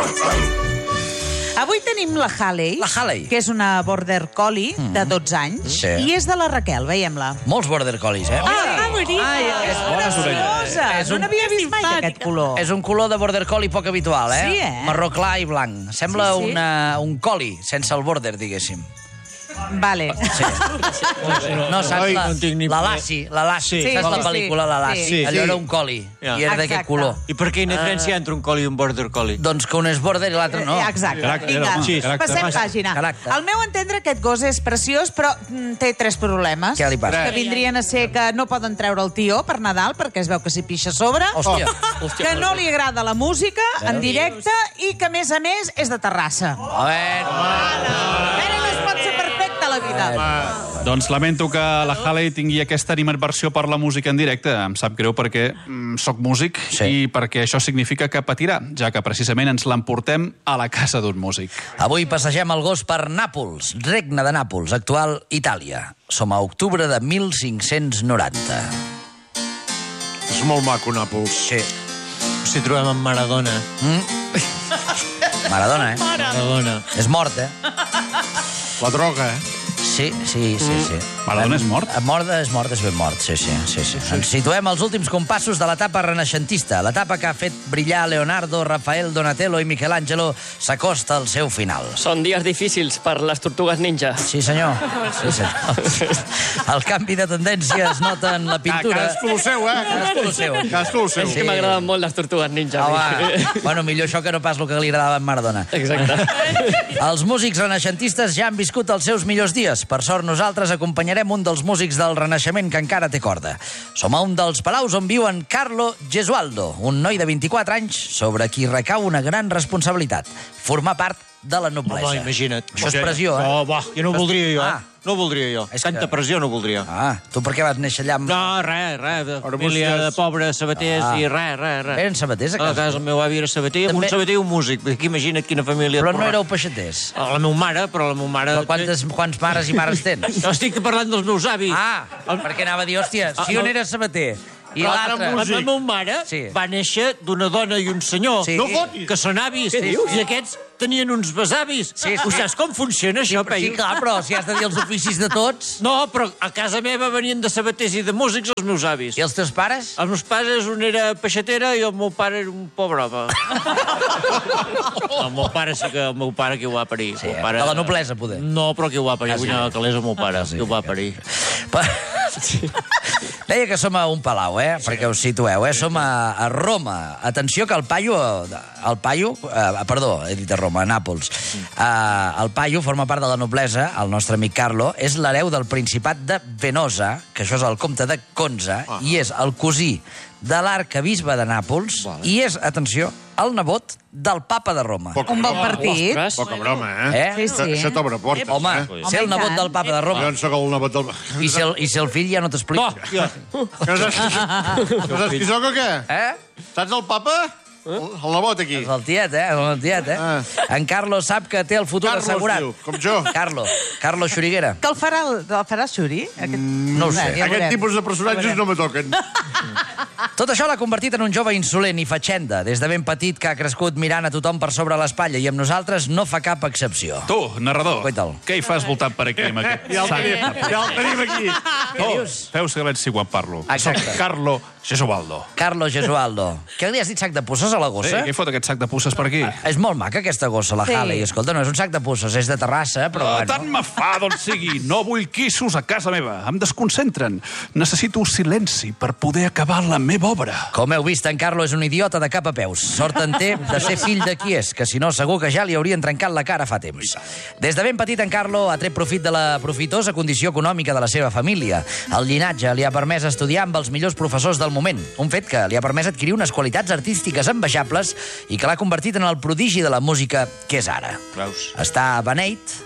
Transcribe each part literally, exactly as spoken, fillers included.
Avui tenim la Haley, La Haley. que és una border collie de dotze anys, Sí. i és de la Raquel, veiem-la. Molts border collies, eh? Ah, bonica! Ai, és preciosa! És No un- n'havia vist mai aquest color. És un color de border collie poc habitual, eh? Sí, eh? Marró clar i blanc. Sembla Sí, sí. Una, un collie, sense el border, diguéssim. Vale. Sí. No, saps Ai, la, no en tinc ni- la Lassie, la Lassie. Sí. Saps Sí, la sí, pel·lícula La Lassie? sí. Allò Sí. era un collie, Ja. i era d'aquest Exacte. color. I per quina diferència entre un collie i un border collie? Doncs que un és border i l'altre no. Eh, Exacte. Caràcter, Vinga, home, caràcter. passem pàgina. Caràcter. Al meu entendre, aquest gos és preciós, però mm, té tres problemes. Què li passa? Que vindrien a ser que no poden treure el tió per Nadal, perquè es veu que s'hi pixa a sobre. Hòstia. Que no li agrada la música en directe i que, a més a més, és de Terrassa. A veure... Ara no es pot ser perfecta, la vida. Doncs lamento que la Haley tingui aquesta animadversió per la música en directe. Em sap greu perquè mm, sóc músic Sí. i perquè això significa que patirà, ja que precisament ens l'emportem a la casa d'un músic. Avui passegem el gos per Nàpols, regne de Nàpols, actual Itàlia. Som a octubre de mil cinc-cents noranta. És molt maco, Nàpols. Sí. S'hi trobem amb Maradona. Maradona, eh? Maradona. És mort, eh? La droga, eh? Sí, sí, sí, sí. Maradona és mort? Mort és mort, és ben mort, sí, sí, sí, sí. Ens situem als últims compassos de l'etapa renaixentista, l'etapa que ha fet brillar Leonardo, Rafael, Donatello i Michelangelo s'acosta al seu final. Són dies difícils per les tortugues ninja. Sí, senyor. Sí, senyor. El canvi de tendència es nota en la pintura. Cadascú el seu, eh? Cadascú el seu. Cadascú el seu. És que m'agraden molt les tortugues ninja. a mi. Home, bueno, millor això que no pas el que li agradava a en Maradona. Exacte. Els músics renaixentistes ja han viscut els seus millors dies. Per sort, nosaltres acompanyarem un dels músics del Renaixement que encara té corda. Som a un dels palaus on viu en Carlo Gesualdo, un noi de vint-i-quatre anys sobre qui recau una gran responsabilitat. Formar part de la noblesa. Home, imagina't. Això és pressió, eh? Oh, va, jo no ho voldria jo. Ah. No ho voldria jo. És Tanta que- pressió no ho voldria. Ah, tu per què vas néixer allà amb... No, res, res. De Ara família busques- de pobres sabaters Ah. i res, res, res. Eren sabaters, a A casa? casa el meu avi era sabater, També- un sabater i un músic. Aquí imagina't quina família... Però no porra. éreu peixaters. La meva mare, però la meva mare... Però quantes, quants pares i mares tens? No, estic parlant dels meus avis. Ah, perquè anava a dir, hòstia, si Ah, un no. era sabater i Però l'altre... La meva mare Sí. va néixer d'una dona i un senyor. Sí. No fotis. Que són avis. Què dius? I aquests tenien uns besavis. Sí, sí. Ho saps com funciona, això, Sí, Peyu? clar, però si has de dir els oficis de tots... No, però a casa meva venien de sabaters i de músics els meus avis. I els teus pares? Els meus pares, un era peixatera i el meu pare era un pobre home. El meu pare sí que... El meu pare que ho va parir. Sí, El meu pare... de la noblesa, poder. No, però que ho va parir. Ah, sí. Vull anar a calés el meu pare, sí. que ho va parir. Pa... Deia que som a un palau, eh? Perquè us situeu, eh? Som a, a Roma. Atenció que el paio... El paio... Eh, perdó, he dit a Roma, a Nàpols. Eh, el paio forma part de la noblesa, el nostre amic Carlo, és l'hereu del Principat de Venosa, que això és el comte de Conza, Ah. i és el cosí de l'arcabisbe de Nàpols, Vale. i és, atenció, el nebot del papa de Roma. Poca Un bon broma. partit. Ostres. Poca broma, eh? Eh? Sí, sí. Això t'obre portes, Home, eh? ser el Home, i nebot tant. del papa de Roma. Jo en sóc el nebot del... I si el, i si el fill ja no t'explico. No, jo... Que no saps, no saps qui sóc o què? Eh? Saps el papa? El, el nebot, aquí. És el tiet, eh? És el tiet, eh? Ah. En Carlo sap que té el futur Carlos, assegurat. diu, com jo. Carlo. Carlo Xuriguera. Que el farà, el farà Xuri? Aquest... No ho sé. Ja Aquest veurem. tipus de personatges no me toquen. Tot això l'ha convertit en un jove insolent i fatxenda. Des de ben petit que ha crescut mirant a tothom per sobre l'espatlla i amb nosaltres no fa cap excepció. Tu, narrador, Guaita'l. què hi fas voltant per aquí amb aquest Ja el sac? tenim, ja el tenim aquí. Què Oh, dius? veus que veig si quan parlo. Exacte. Soc Carlo Gesualdo. Carlo Gesualdo. Què li has dit, sac de puces a la Sí, gossa? què fot aquest sac de puces per aquí? És molt maca aquesta gossa, la Sí. Haley. Escolta, no és un sac de puces, és de Terrassa, però Oh, bueno. tant me fa, doncs sigui. No vull quissos a casa meva. Em desconcentren. Necessito silenci per poder acabar la meva obra. Com heu vist, en Carlo és un idiota de cap a peus. Sort en té de ser fill de qui és, que si no segur que ja li haurien trencat la cara fa temps. Des de ben petit, en Carlo ha tret profit de la profitosa condició econòmica de la seva família. El llinatge li ha permès estudiar amb els millors professors del moment, un fet que li ha permès adquirir unes qualitats artístiques envejables i que l'ha convertit en el prodigi de la música que és ara. Veus? Està beneit,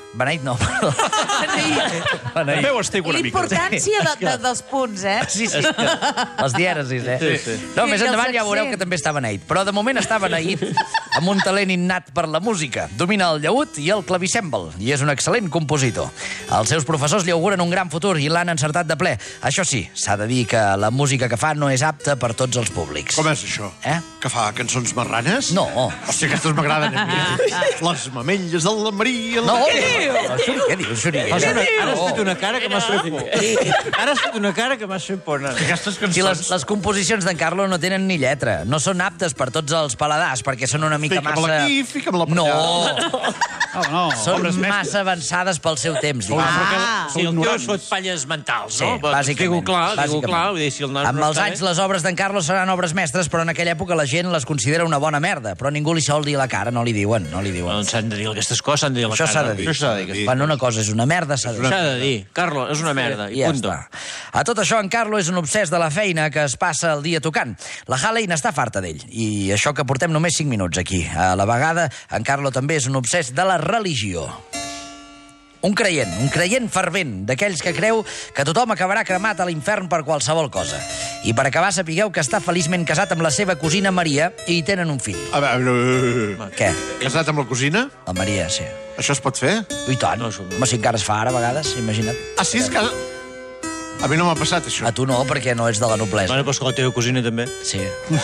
Beneït no, perdó. També ho estic una mica. L'importància de, de, dels punts, eh? Sí, sí. Les dièresis, eh? Sí, sí. No, Sí, més i els endavant ja veureu accents. que també està beneït. Però de moment està beneït amb un talent innat per la música. Domina el llaüt i el clavicèmbal i és un excel·lent compositor. Els seus professors li auguren un gran futur i l'han encertat de ple. Això sí, s'ha de dir que la música que fa no és apta per tots els públics. Com és això? Eh? Que fa cançons marranes? No. Hòstia, aquestes m'agraden a mi. Les mamelles de la Maria... No, La... què diu? Què dius, Xuriguera? Has una, ara has fet una cara que m'has fet por. Ara has fet una cara que m'has fet por. Aquestes Si cançons... les, les composicions d'en Carlo no tenen ni lletra, no són aptes per tots els paladars, perquè són una mica Fica'm-la massa... aquí, fica'm-la per No, allà. No, no, són obres mestres. massa avançades pel seu temps, diguem. Ah, Si el tio es fot palles mentals, Sí, no? Però bàsicament. Digo clar, digo bàsicament. clar. Vull dir, si el nano Amb no els està anys bé- les obres d'en Carlos seran obres mestres, però en aquella època la gent les considera una bona merda, però ningú li sol dir a la cara, no li diuen, no li diuen. Doncs s'han de dir aquestes coses, s'han de dir a la Això s'ha cara. de dir. Això s'ha de dir. Quan una cosa és una merda, s'ha de dir. S'ha de dir. Carlo, és una merda. I I ja punto. està. A tot això, en Carlo és un obsès de la feina que es passa el dia tocant. La Halle n'està farta d'ell. I això que portem només cinc minuts aquí. A la vegada, en Carlo també és un obsès de la religió. Un creient, un creient fervent, d'aquells que creu que tothom acabarà cremat a l'infern per qualsevol cosa. I per acabar, sapigueu que està feliçment casat amb la seva cosina Maria i tenen un fill. A veure... Què? Casat amb la cosina? La Maria, sí. Això es pot fer? I tant. Home, si encara es fa ara, a vegades, imagina't. Ah, sí, és casa... A mi no m'ha passat, això. A tu no, perquè no ets de la noblesa. Bueno, doncs que la teva cosina també. Sí.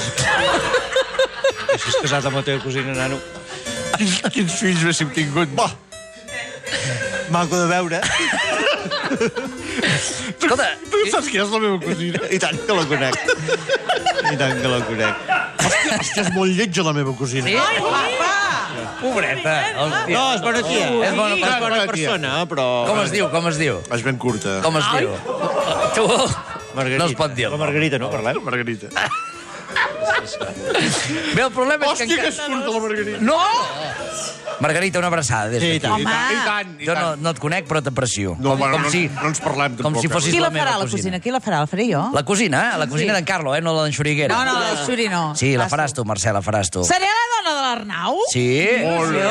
Si és casat amb la teva cosina, nano. Quins fills haguéssim tingut? Bah! Maco de veure. Escolta, Tu saps qui és la meva cosina? I tant que la conec. I tant que la conec. Hòstia, hòstia, és molt lletja, la meva cosina. Sí? Ai, papa! pobreta. Hòstia. No, és bona tia. És bona, és bona bona tia. persona, però... Com es diu, com es diu? És ben curta. Com es diu? Tu... Margarita. No es pot dir. La Margarita, no, parlem? Margarita. Bé, el problema és que... Hòstia, que és curta, la Margarita. No! Margarita, una abraçada des Sí, i d'aquí. tant. I tant, i tant, i Jo no, tant. no et conec, però t'aprecio. No, bueno, com no, si, no ens parlem, com tampoc. si fossis Qui la la farà, meva la cosina? cosina. Qui la farà? La faré jo? La cosina, eh? La cosina Sí. d'en Carlo, eh? No la d'en Xuriguera. No, no, la del Xuri no. Sí, la Fas faràs tu, Mercè, la faràs tu. Seré la dona de l'Arnau? Sí? Molt bé.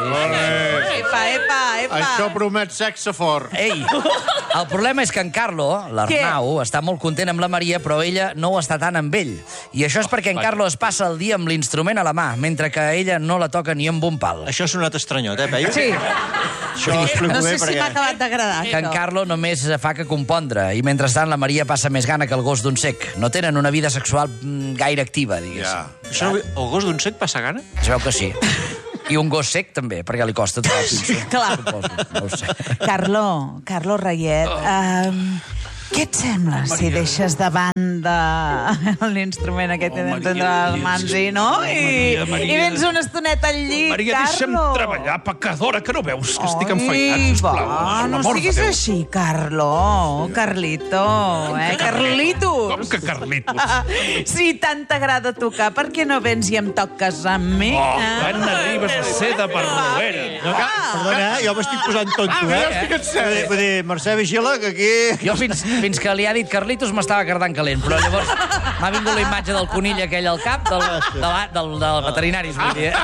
Epa, epa, epa. Això promet sexe fort. Ei, el problema és que en Carlo, l'Arnau, està molt content amb la Maria, però ella no ho està tant amb ell. I això és perquè en Carlo es passa el dia amb l'instrument a la mà, mentre que ella no la toca ni amb un pal. Això ha sonat estranyot, eh, Peyu? Sí. Això ho explico No bé sé si perquè... m'ha acabat d'agradar, Que en això. Carlo només fa que compondre, i mentrestant la Maria passa més gana que el gos d'un cec. No tenen una vida sexual mm, gaire activa, diguéssim. Ja. Això, el gos d'un sec passa gana? Es veu que sí. I un gos sec, també, perquè li costa trobar el pinxo. Clar. Suposo, no ho sé. Carlo, Carlo Rayet, um, què et sembla si deixes de banda l'instrument aquest que Oh, tenen Maria, al Manzi, no? I, Maria, Maria. I vens una estoneta al llit, Maria, deixa'm Carlo. treballar, pecadora, que no veus que estic Ai, enfeinat, sisplau. va, Per no l'amor de estiguis Déu. així, Carlo. Carlito, eh? Carlitos. Com que Carlitos? Si tant t'agrada tocar, per què no vens i em toques amb mi? Oh, eh? Anna Ribas de seda per Roera. No, que, perdona, eh? Jo m'estic posant tonto, Ah, eh? jo estic en sèrio. Vull dir, vull dir, Mercè, vigila, que aquí... Jo fins, fins que li ha dit Carlitos m'estava cardant calent, però llavors m'ha vingut la imatge del conill aquell al cap, del, de la, del, del veterinari, vull dir.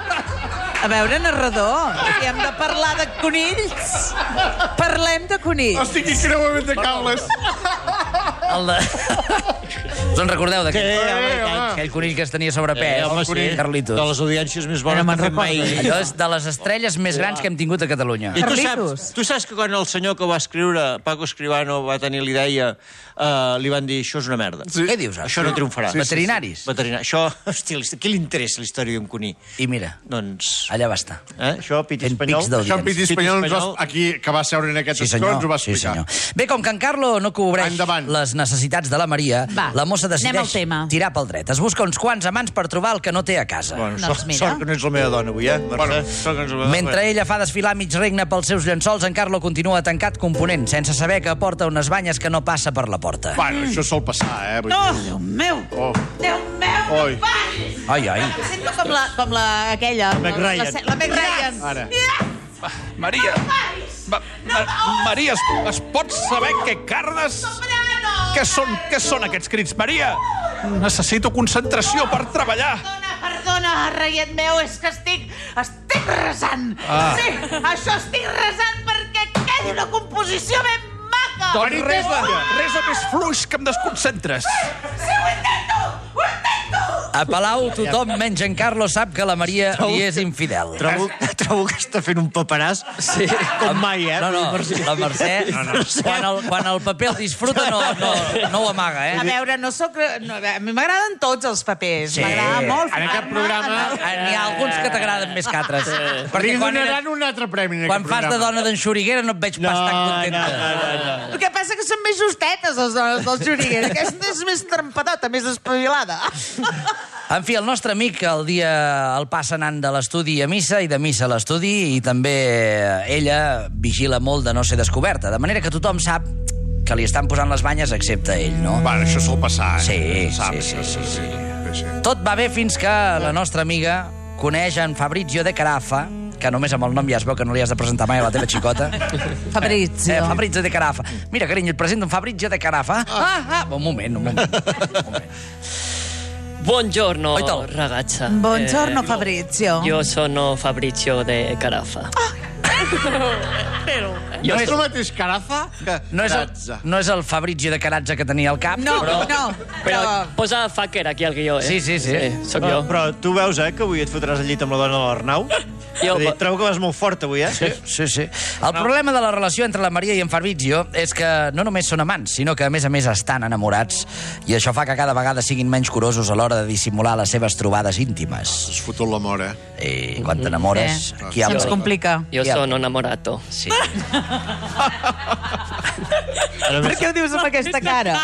Eh? A veure, narrador, si hem de parlar de conills, parlem de conills. Estic aquí creuament de cables. El de... Us en recordeu d'aquell? Sí, home, i tant. Aquell conill que es tenia sobrepès, Eh, home, el conill sí. Carlitos. De les audiències més bones Ara me'n que ha fet mai. recordo. Allò és de les estrelles més grans que hem tingut a Catalunya. I tu Carlitos. saps, tu saps que quan el senyor que ho va escriure, Paco Escribano, va tenir la idea, uh, li van dir, això és una merda. Sí. Què dius, ara? Això no triomfarà. Sí, sí, sí. Veterinaris? Veterinaris. Això, hòstia, la història- qui li interessa la història d'un coní? I mira, Doncs... allà va estar. Eh? Això, piti Fent espanyol... pics d'audiència. Això en Piti Piti Espanyol, ens Espanyol. va- aquí, que va seure en aquests Sí, escons, senyor. ho va Sí, explicar. senyor. Bé, com que en Carlo no cobreix Endavant. les necessitats de la Maria, Va, la mossa anem al decideix tema. tirar pel dret. Es busca uns quants amants per trobar el que no té a casa. Bueno, Doncs sort, mira. sort que no ets la meva dona avui, eh, Mercè? Bueno, sort que no ets la meva Mentre dona. ella fa desfilar mig regne pels seus llençols, en Carlo continua tancat component, sense saber que porta unes banyes que no passa per la porta. Bueno, això sol passar, eh? Vull No, dir. Déu meu! Oh. Déu meu! Oi. Ai, ai. Em sento com la, com la aquella. Meg la- Ryan. La, la Meg Ryan. Ara. Maria, ma, ma, Maria, es, es pot saber què cardes? Què són, què són aquests crits? Maria, necessito concentració per treballar. Perdona, perdona, reiet meu, és que estic... Estic resant. Ah. Sí, això estic resant perquè quedi una composició ben maca. Doncs resa, resa més fluix que em desconcentres. Sí, ho intento, ho intento. A Palau tothom menys en Carlos sap que la Maria li és infidel. Trobo, trobo que està fent un paperàs sí. com mai, eh? No, no, la Mercè, no, no. Quan, el, quan el paper el disfruta no, no, no ho amaga, eh? A veure, no sóc... No, a mi m'agraden tots els papers. Sí. M'agrada molt. En aquest programa... N'hi ha alguns que t'agraden més que altres. Li Perquè quan, donaran era, un altre premi en quan aquest fas de programa. dona d'en Xuriguera no et veig pas tan contenta. No, no, no, no. El que passa que són més justetes, les dones del Xuriguera. Aquesta és més trempadota, més espavilada. En fi, el nostre amic el dia el passa anant de l'estudi a missa i de missa a l'estudi, i també ella vigila molt de no ser descoberta, de manera que tothom sap que li estan posant les banyes excepte ell, no? Va, això sol passar, eh? Sí, Saps, sí, sí, sí, sí. sí, sí. Tot va bé fins que la nostra amiga coneix en Fabrizio de Carafa, que només amb el nom ja es veu que no li has de presentar mai a la teva xicota. Fabrizio. Eh, Fabrizio de Carafa. Mira, carinyo, et presento un Fabrizio de Carafa. Ah, ah, un moment, un moment. Un moment. Buongiorno, Oito. ragazza. Buongiorno, Eh, Fabrizio. Io sono Fabrizio de Carafa. No és el mateix Carafa que No és, el, Carazza. no és el Fabrizio de Carazza que tenia al cap, No, però... no, Però però... posa fucker aquí al guió, eh? Sí, sí, sí. Soc Però, jo. però tu veus, eh, que avui et fotràs al llit amb la dona de l'Arnau? Jo- Vull dir, trobo que vas molt fort avui, eh? Sí, sí, sí. El problema de la relació entre la Maria i en Fabrizio és que no només són amants, sinó que, a més a més, estan enamorats, i això fa que cada vegada siguin menys curosos a l'hora de dissimular les seves trobades íntimes. Has fotut l'amor, eh? I quan t'enamores... Eh, qui ha- se'ns complica. Io Ja. sono innamorato. Sí. Per què ho dius amb aquesta cara?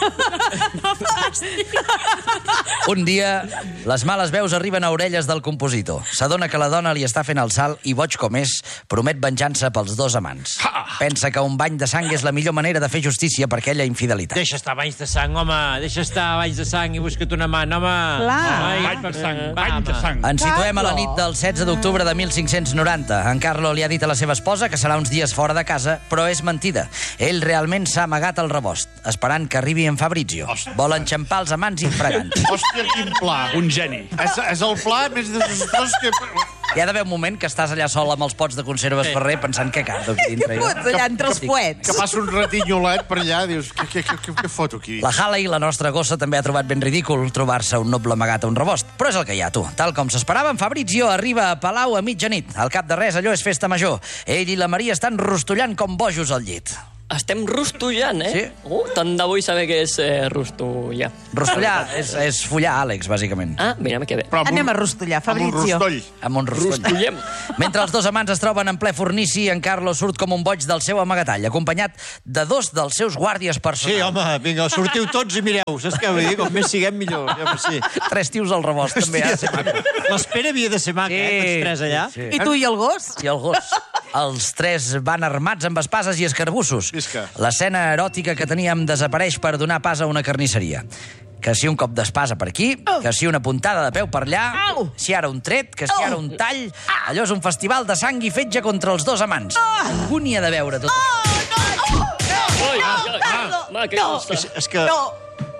Un dia, les males veus arriben a orelles del compositor. S'adona que la dona li està fent el salt i, boig com és, promet venjança pels dos amants. Pensa que un bany de sang és la millor manera de fer justícia per aquella infidelitat. Deixa estar banys de sang, home. Deixa estar banys de sang i busca't una mà, home. Clar. Home, Bany de sang, va, bany de home. sang. Ens situem a la Carlo. nit del setze d'octubre de mil cinc-cents noranta. En Carlo li ha dit a la seva esposa que serà uns dies fora de casa, però és mentida. Ell realment s'ha amagat al rebost, esperant que arribi en Fabrizio. Vol enxampar els amants infragants. Hòstia, quin pla. Un geni. És, és el pla més desastrós que... Hi ha d'haver un moment que estàs allà sol amb els pots de conserves Ferrer pensant què canto aquí dintre. Fots allà entre els Que poets. passa un ratinyolet per allà, dius, què, què, què, què foto aquí? La Haley, la nostra gossa, també ha trobat ben ridícul trobar-se un noble amagat a un rebost. Però és el que hi ha, tu. Tal com s'esperava, en Fabrizio arriba a Palau a mitjanit. Al cap de res, allò és festa major. Ell i la Maria estan rostollant com bojos al llit. Estem rostollant, eh? Sí. Uh, tant de vull saber què és eh, rostollar. Rostollar és, és follar, Àlex, bàsicament. Ah, mira que bé. Però amb un- Anem a rostollar, Amb un Fabrizio. rostoll. Amb un rostoll. Rostollem. Mentre els dos amants es troben en ple fornici, en Carlos surt com un boig del seu amagatall, acompanyat de dos dels seus guàrdies Sí, personals. home, vinga, sortiu tots i mireu. Saps què vull dir? Com més siguem, millor. Ja, però sí. Tres tios al rebost, també. Eh? L'espera havia de ser maca, eh? Tots tres allà. Sí. I tu i el gos? I el gos. Els tres van armats amb espases i escarbussos. Visca. L'escena eròtica que teníem desapareix per donar pas a una carnisseria. Que si un cop d'espasa per aquí, que si una puntada de peu per allà, Au! si ara un tret, que si ara un tall... Allò és un festival de sang i fetge contra els dos amants. Angúnia de veure tot això. Ai, ai, Carlo, ma, que no. costa. És, és que... No,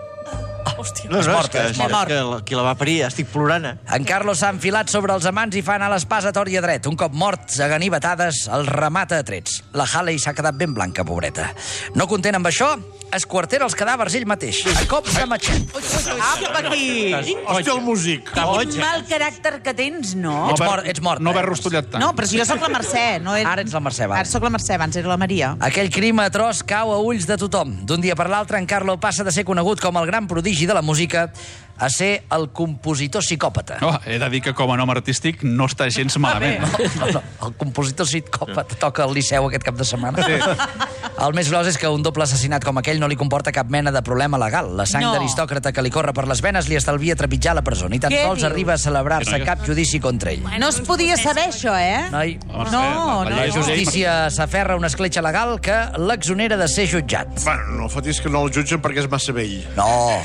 Hòstia. No, no, és, morta, que, és és, morta. que la- qui la va parir, estic plorant, eh? En Carlos s'ha enfilat sobre els amants i fa anar l'espasa a tort i a dret. Un cop morts, a ganivetades, els remata a trets. La Haley s'ha quedat ben blanca, pobreta. No content amb això, esquartera els cadàvers ell mateix, a cops de matxet. apa aquí. Hòstia, el músic. Quin mal caràcter que tens, no? Ets mort, ets mort. No eh? haver rostollat tant. No, però si jo sóc la Mercè. No era... Ara ets la Mercè, va. Ara sóc la Mercè, abans era la Maria. Aquell crim atroç cau a ulls de tothom. D'un dia per l'altre, en Carlo passa de ser conegut com el gran prodigi de la música a ser el compositor psicòpata. Oh, he de dir que com a nom artístic no està gens malament. No? No, no, el compositor psicòpata toca al Liceu aquest cap de setmana. Sí. El més gros és que un doble assassinat com aquell no li comporta cap mena de problema legal. La sang No. d'aristòcrata que li corre per les venes li estalvia trepitjar la presó. Ni tan Què sols dius? arriba a celebrar-se Noia. cap judici contra ell. No es podia saber això, eh? Noi, Home, No, la- la no, llei la és una llei. justícia s'aferra a una escletxa legal que l'exonera de ser jutjat. Bueno, no fotis que no el jutgen perquè és massa vell. No.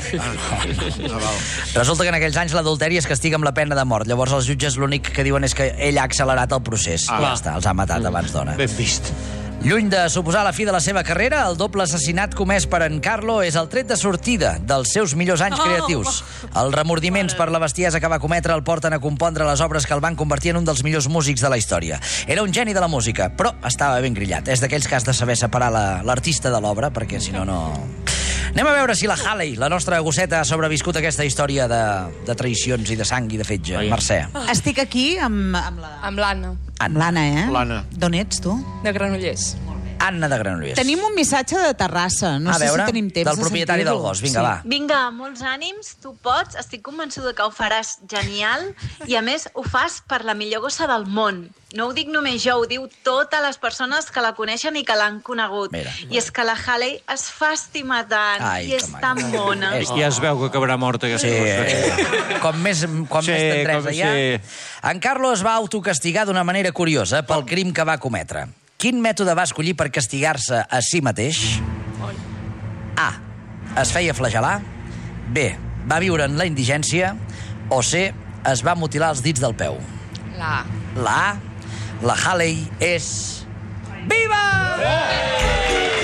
Ah, val. Resulta que en aquells anys l'adulteri es castiga amb la pena de mort. Llavors els jutges l'únic que diuen és que ell ha accelerat el procés. Ah, ja va. està, els ha matat abans d'hora. Ben vist. Lluny de suposar la fi de la seva carrera, el doble assassinat comès per en Carlo és el tret de sortida dels seus millors anys creatius. Els remordiments per la bestiesa que va cometre el porten a compondre les obres que el van convertir en un dels millors músics de la història. Era un geni de la música, però estava ben grillat. És d'aquells que has de saber separar l'artista la, de l'obra, perquè si no, no... Anem a veure si la Halley, la nostra gosseta, ha sobreviscut aquesta història de, de traïcions i de sang i de fetge. Ai. Mercè. Estic aquí amb, amb la... Amb l'Anna, Amb l'Anna, eh? L'Anna. D'on ets, tu? de Granollers. Anna de Granollers. Tenim un missatge de Terrassa. No a sé veure, si tenim temps del de propietari del sentir-lo. gos. Vinga, Sí. va. Vinga, molts ànims, tu pots, estic convençuda que ho faràs genial i a més ho fas per la millor gossa del món. No ho dic només jo, ho diu totes les persones que la coneixen i que l'han conegut. Mira. I és que la Halley es fa estimar tant Ai, i que és maco. tan bona. És- Ja es veu que acabarà morta aquesta Sí, gossa. eh, com més, com Sí, més tendresa com- hi ha. sí. En Carlo es va autocastigar d'una manera curiosa pel crim que va cometre. Quin mètode va escollir per castigar-se a si mateix? A. Es feia flagelar. B. Va viure en la indigència. O C. Es va mutilar els dits del peu. La A. La A. La Halley és... Viva!